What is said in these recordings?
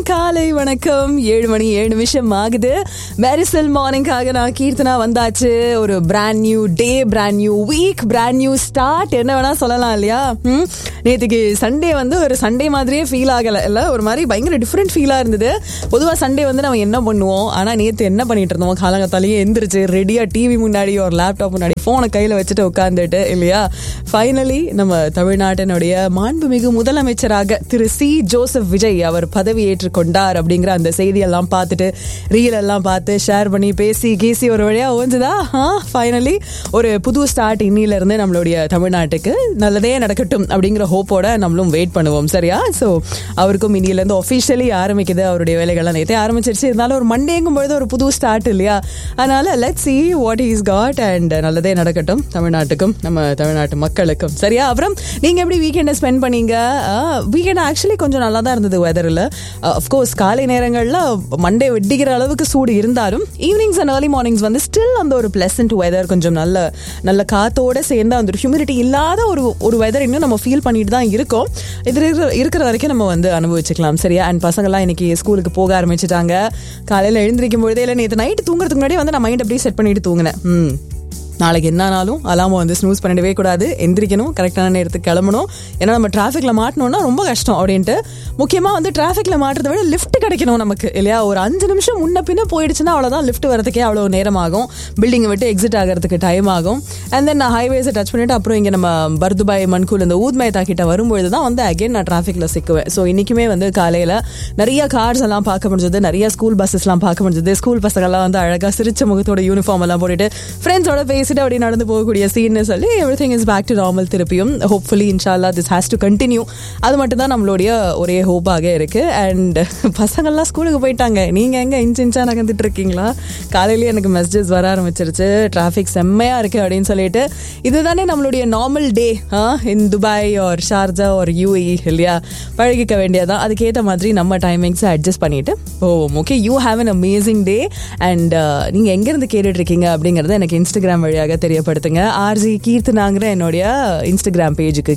காலை வணக்கம். 7 மணி 7 நிமிஷம் ஆகுது. மேரிசல் மார்னிங்காக நான் கீர்த்தனா வந்தாச்சு. ஒரு brand new day, brand new week, brand new start, என்ன வேணா சொல்லலாம் இல்லையா? நேற்றுக்கு சண்டே வந்து ஒரு சண்டே மாதிரியே ஃபீல் ஆகலை இல்லை, ஒரு மாதிரி பயங்கர டிஃப்ரெண்ட் ஃபீலாக இருந்தது. பொதுவாக சண்டே வந்து நம்ம என்ன பண்ணுவோம், ஆனால் நேற்று என்ன பண்ணிட்டு இருந்தோம், காலங்காத்தாலேயே எந்திரிச்சு ரெடியாக டிவி முன்னாடி ஒரு லேப்டாப் முன்னாடி ஃபோனை கையில் வச்சுட்டு உட்காந்துட்டு இல்லையா, ஃபைனலி நம்ம தமிழ்நாட்டினுடைய மாண்புமிகு முதலமைச்சராக திரு சி ஜோசப் விஜய் அவர் பதவி ஏற்றுக்கொண்டார் அப்படிங்கிற அந்த செய்தியெல்லாம் பார்த்துட்டு ரீல் எல்லாம் பார்த்து ஷேர் பண்ணி பேசி கீசி ஒரு வழியா ஓஞ்சுதா. ஃபைனலி ஒரு புது ஸ்டார்ட் இன்னில இருந்து நம்மளுடைய தமிழ்நாட்டுக்கு நல்லதே நடக்கட்டும் அப்படிங்கிற ஹோப்போட நம்மளும் வெயிட் பண்ணுவோம். சரியா? ஸோ அவருக்கும் இன்னில இருந்து ஒஃபிஷியலி ஆரம்பிக்குது அவருடைய வேலைகள்லாம். நேற்றே ஆரம்பிச்சிருச்சு, இருந்தாலும் ஒரு மண்டேங்கும் பொழுது ஒரு புது ஸ்டார்ட் இல்லையா? அதனால let's see what he's got and நல்லதே நடக்கட்டும் தமிழ்நாட்டுக்கும் நம்ம தமிழ்நாட்டு மக்களுக்கும். சரியா? அப்புறம் நீங்க எப்படி வீக்கெண்டை ஸ்பெண்ட் பண்ணீங்க? வீக்கெண்ட் ஆக்சுவலி கொஞ்சம் நல்லா தான் இருந்தது வெதரில். அஃப்கோர்ஸ் காலை நேரங்களில் மண்டே வெட்டிக்கிற அளவுக்கு சூடு இருந்தாலும் ஈவினிங்ஸ் அண்ட் ஏர்லி மார்னிங்ஸ் வந்து ஸ்டில் அந்த ஒரு பிளசன்ட் வெதர், கொஞ்சம் நல்ல காத்தோடு சேர்ந்து அந்த ஒரு ஹியூமிடிட்டி இல்லாத ஒரு வெதர் இன்னும் நம்ம ஃபீல் பண்ணிட்டு தான் இருக்கோம். இது இருக்கிற வரைக்கும் நம்ம வந்து அனுபவிச்சுக்கலாம். சரியா? அண்ட் பசங்கள்லாம் இன்னைக்கு ஸ்கூலுக்கு போக ஆரம்பிச்சுட்டாங்க. காலையில் எழுந்திரிக்கும் பொழுதே இல்லை, நேற்று நைட்டு தூங்குறதுக்கு முன்னாடி வந்து நான் மைண்ட் அப்படியே செட் பண்ணிட்டு தூங்கினேன். நாளைக்கு என்னானாலும் அலாம வந்து ஸ்னூஸ் பண்ணிடவே கூடாது, எந்திரிக்கணும், கரெக்டான நேரத்துக்கு கிளம்பணும். ஏன்னா நம்ம டிராஃபிக்ல மாட்டணும்னா ரொம்ப கஷ்டம் அப்படின்ட்டு. முக்கியமாக வந்து டிராஃபிக்ல மாட்டுறதை விட லிஃப்ட் கிடைக்கணும் நமக்கு இல்லையா? ஒரு 5 நிமிஷம் முன்ன பின்ன போயிடுச்சுன்னா அவ்வளோதான், லிஃப்ட் வரதுக்கே அவ்வளோ நேரம் ஆகும், பில்டிங்கை விட்டு எக்ஸிட் ஆகிறதுக்கு டைம் ஆகும். அண்ட் தென் நான் ஹைவேஸை டச் பண்ணிட்டு அப்புறம் இங்கே நம்ம பர்துபாய் மன்கூல் இந்த ஊத்மேத்தா கிட்ட வரும்பொழுது தான் வந்து அகைன் நான் டிராஃபிக்ல சிக்குவேன். ஸோ இன்னைக்குமே வந்து காலையில் நிறைய கார்ஸ் எல்லாம் பார்க்க முடிஞ்சது, நிறைய ஸ்கூல் பஸ்ஸஸ்லாம் பார்க்க முடிஞ்சது. ஸ்கூல் பசங்கள்லாம் வந்து அழகாக சிரிச்ச முகத்தோட யூனிஃபார்ம் எல்லாம் போட்டுட்டு ஃப்ரெண்ட்ஸோட பேசி அப்படி நடந்து போகக்கூடிய சீன்னு சொல்லி everything is back to normal திருப்பியும். Hopefully இன்ஷாஅல்லாஹ் this has to continue. அது மட்டும் தான் நம்மளுடைய ஒரே ஹோப்பாக இருக்கு. அண்ட் பசங்கள்லாம் ஸ்கூலுக்கு போயிட்டாங்க, நீங்க எங்க இன்ச்சா நகர்ந்துட்டு இருக்கீங்களா? காலையிலேயே எனக்கு மெசேஜஸ் வர ஆரம்பிச்சிருச்சு, டிராஃபிக் செம்மையா இருக்கு அப்படின்னு சொல்லிட்டு. இதுதானே நம்மளுடைய நார்மல் டே இன் Dubai R Sharjah R UAE இல்லையா? பழகிக்க வேண்டியதான். அதுக்கேற்ற மாதிரி நம்ம டைமிங்ஸை அட்ஜஸ்ட் பண்ணிட்டு போவோம். Okay, you have an amazing day. And நீங்க எங்கிருந்து கேட்டுட்டு இருக்கீங்க அப்படிங்கறத எனக்கு இன்ஸ்டாகிராம் வழியாக தெரியப்படுத்துங்க. ஆர்ஜி கீர்த்தனாங்கிற என்னுடைய இன்ஸ்டாகிராம் பேஜுக்கு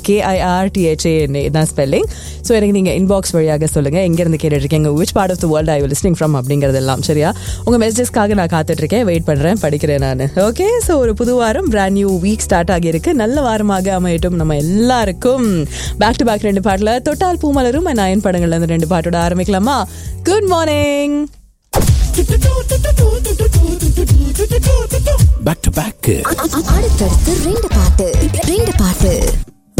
KIRTHA தான் ஸ்பெல்லிங். ஸோ எனக்கு நீங்க இன்பாக்ஸ் வழியாக சொல்லுங்க எங்க இருந்து கேட்டுட்டு இருக்கீங்க, which part of the world are you listening from அப்படிங்கறதெல்லாம். சரியா? உங்க மெசேஜஸ்க்காக நான் காத்துட்டு இருக்கேன், வெயிட் பண்றேன், படிக்கிறேன் நான். ஓகே, ஸோ ஒரு புது வாரம், பிராண்ட் நியூ வீக் ஸ்டார்ட் ஆகியிருக்கு. நல்ல வாரமாக அமையட்டும் நம்ம எல்லாருக்கும். பேக் டு பேக் 2 பாட்டுல தொட்டால் பூமலரும் நயன் படங்கள்ல இருந்து 2 பாட்டோட ஆரம்பிக்கலாமா? Good morning. Back to back அடுத்தடுத்து 2 பாட்டு